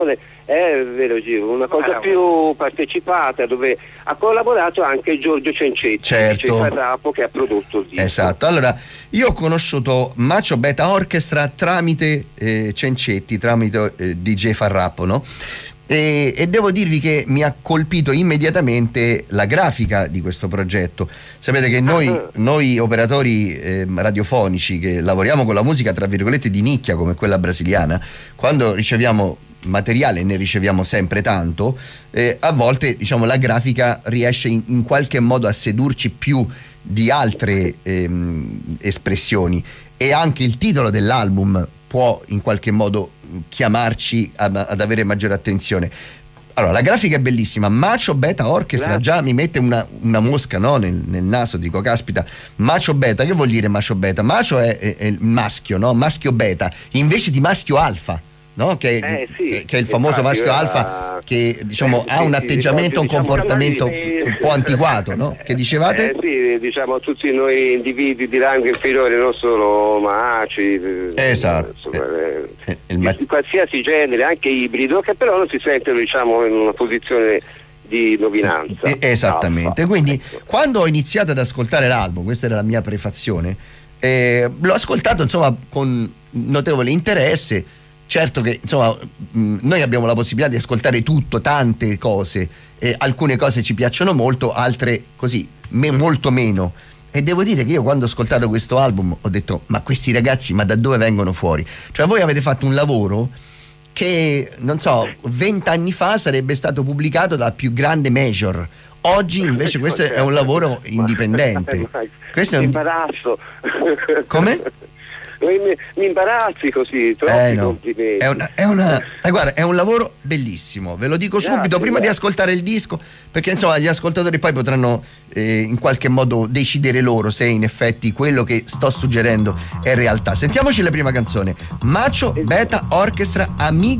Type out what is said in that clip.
È vero, Giro, una cosa più partecipata, dove ha collaborato anche Giorgio Cencetti, certo, DJ Farrapo, che ha prodotto il disco. Esatto. Allora, io ho conosciuto Macio Beta Orchestra tramite Cencetti, tramite DJ Farrapo, no? E devo dirvi che mi ha colpito immediatamente la grafica di questo progetto. Sapete che noi operatori radiofonici che lavoriamo con la musica tra virgolette di nicchia come quella brasiliana, quando riceviamo materiale, ne riceviamo sempre tanto, a volte diciamo la grafica riesce in qualche modo a sedurci più di altre espressioni, e anche il titolo dell'album può in qualche modo chiamarci ad avere maggiore attenzione. Allora, la grafica è bellissima. Macio Beta Orchestra, già mi mette una mosca, no, nel naso, dico caspita. Macio Beta, che vuol dire Macio Beta? Macio è il maschio, no? Maschio beta, invece di maschio alfa, no? Che è il famoso maschio alfa, che diciamo ha un atteggiamento, un comportamento un po' antiquato, no? Che dicevate? Sì, diciamo tutti noi individui di rango inferiore, non solo maci, esatto, di qualsiasi genere, anche ibrido, che però non si sentono, diciamo, in una posizione di dominanza. Esattamente. Quindi quando ho iniziato ad ascoltare l'album, questa era la mia prefazione, l'ho ascoltato insomma con notevole interesse. Certo che insomma noi abbiamo la possibilità di ascoltare tutto, tante cose, alcune cose ci piacciono molto, altre così molto meno, e devo dire che io quando ho ascoltato questo album ho detto: ma questi ragazzi, ma da dove vengono fuori? Cioè, voi avete fatto un lavoro che, non so, 20 anni fa sarebbe stato pubblicato dal più grande major. Oggi invece questo è un lavoro indipendente. Questo è un imbarazzo. Come? Mi imbarazzi così, troppi complimenti. Guarda, è un lavoro bellissimo, ve lo dico subito, prima di ascoltare il disco, perché insomma gli ascoltatori poi potranno in qualche modo decidere loro se in effetti quello che sto suggerendo è realtà. Sentiamoci la prima canzone, Macio Beta Orchestra, Amigo